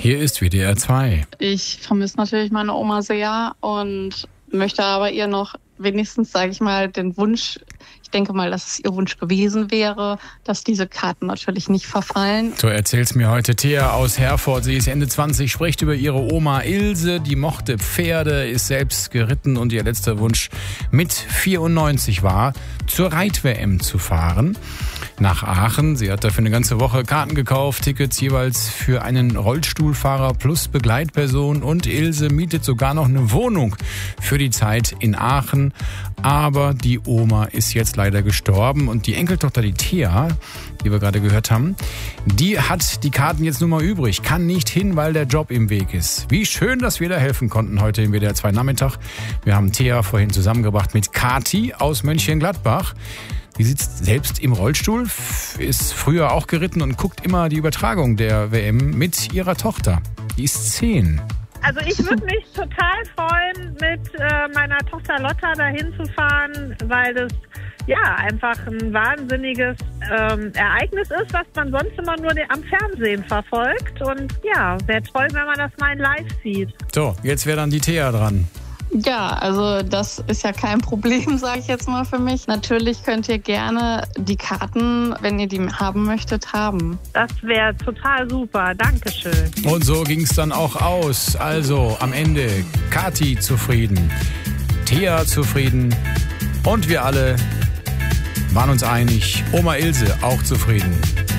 Hier ist WDR 2. Ich vermisse natürlich meine Oma sehr und möchte aber ihr noch wenigstens, sage ich mal, den Wunsch, ich denke mal, dass es ihr Wunsch gewesen wäre, dass diese Karten natürlich nicht verfallen. So erzählt's mir heute Thea aus Herford. Sie ist Ende 20, spricht über ihre Oma Ilse, die mochte Pferde, ist selbst geritten und ihr letzter Wunsch mit 94 war, zur Reit-WM zu fahren. Nach Aachen. Sie hat dafür eine ganze Woche Karten gekauft, Tickets jeweils für einen Rollstuhlfahrer plus Begleitperson, und Ilse mietet sogar noch eine Wohnung für die Zeit in Aachen. Aber die Oma ist jetzt leider gestorben und die Enkeltochter, die Thea, die wir gerade gehört haben, die hat die Karten jetzt nur mal übrig, kann nicht hin, weil der Job im Weg ist. Wie schön, dass wir da helfen konnten heute im WDR 2 Nachmittag. Wir haben Thea vorhin zusammengebracht mit Kathi aus Mönchengladbach. Die sitzt selbst im Rollstuhl, ist früher auch geritten und guckt immer die Übertragung der WM mit ihrer Tochter. Die ist 10. Also ich würde mich total freuen, mit meiner Tochter Lotta dahin zu fahren, weil das einfach ein wahnsinniges Ereignis ist, was man sonst immer nur am Fernsehen verfolgt. Und ja, wäre toll, wenn man das mal in live sieht. So, jetzt wäre dann die Thea dran. Ja, also das ist ja kein Problem, sage ich jetzt mal für mich. Natürlich könnt ihr gerne die Karten, wenn ihr die haben möchtet, haben. Das wäre total super. Dankeschön. Und so ging es dann auch aus. Also am Ende Kathi zufrieden, Thea zufrieden und wir alle waren uns einig, Oma Ilse auch zufrieden.